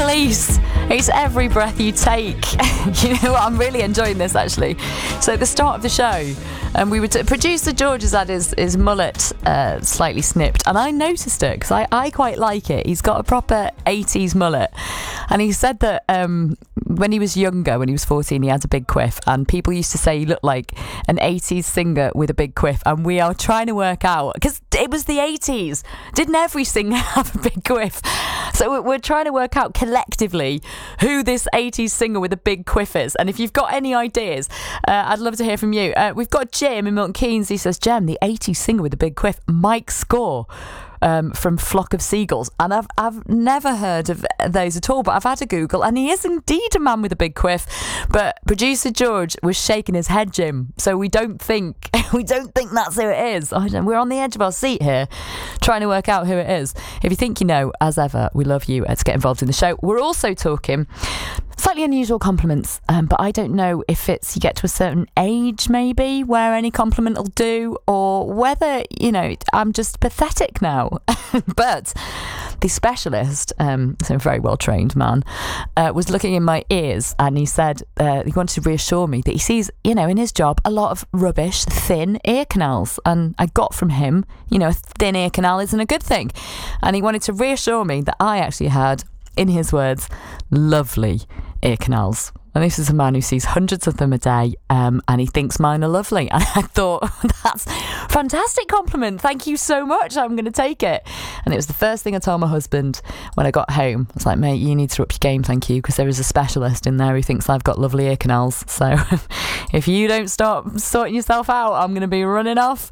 Elise, it's every breath you take. You know what? I'm really enjoying this, actually. So at the start of the show, we were producer George has had his mullet slightly snipped, and I noticed it because I quite like it. He's got a proper 80s mullet, and he said that when he was younger, when he was 14, he had a big quiff, and people used to say he looked like an 80s singer with a big quiff, and we are trying to work out, because it was the 80s, didn't every singer have a big quiff? So we're trying to work out collectively who this 80s singer with a big quiff is, and if you've got any ideas, I'd love to hear from you. We've got Jim in Milton Keynes. He says, Jem, the 80s singer with a big quiff, Mike Score. From Flock of Seagulls, and I've never heard of those at all, but I've had to Google, and he is indeed a man with a big quiff. But producer George was shaking his head, Jim, so we don't think that's who it is. We're on the edge of our seat here trying to work out who it is. If you think you know, as ever, we love you to get involved in the show. We're also talking slightly unusual compliments, but I don't know if it's you get to a certain age maybe where any compliment will do, or whether, you know, I'm just pathetic now. But the specialist, so a very well trained man, was looking in my ears, and he said he wanted to reassure me that he sees, you know, in his job a lot of rubbish, thin ear canals, and I got from him, you know, a thin ear canal isn't a good thing, and he wanted to reassure me that I actually had, in his words, lovely ear canals. And this is a man who sees hundreds of them a day, and he thinks mine are lovely. And I thought, that's a fantastic compliment. Thank you so much. I'm going to take it. And it was the first thing I told my husband when I got home. I was like, mate, you need to up your game, thank you, because there is a specialist in there who thinks I've got lovely ear canals. So if you don't start sorting yourself out, I'm going to be running off.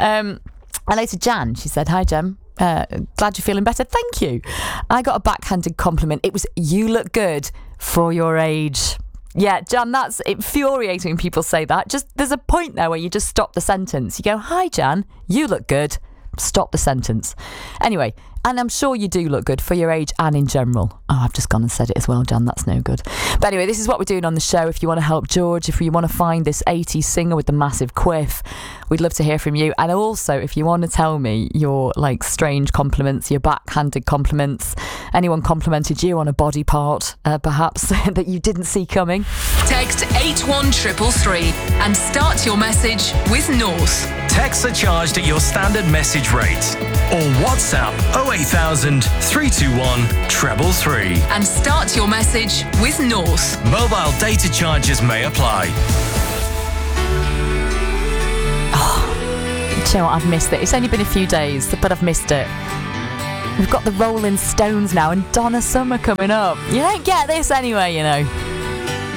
Hello to Jan. She said, hi, Jem. Glad you're feeling better. Thank you. I got a backhanded compliment. It was, you look good for your age. Yeah, Jan, that's infuriating when people say that. Just there's a point there where you just stop the sentence. You go, hi, Jan, you look good. Stop the sentence. Anyway, and I'm sure you do look good for your age and in general. Oh, I've just gone and said it as well, Jan. That's no good. But anyway, this is what we're doing on the show. If you want to help George, if you want to find this 80s singer with the massive quiff, we'd love to hear from you. And also, if you want to tell me your like strange compliments, your backhanded compliments, anyone complimented you on a body part, perhaps, that you didn't see coming. Text 81333 and start your message with North. Texts are charged at your standard message rate. Or WhatsApp 08000 321 333. And start your message with North. Mobile data charges may apply. Oh, do you know what? I've missed it. It's only been a few days, but I've missed it. We've got the Rolling Stones now and Donna Summer coming up. You don't get this anyway, you know.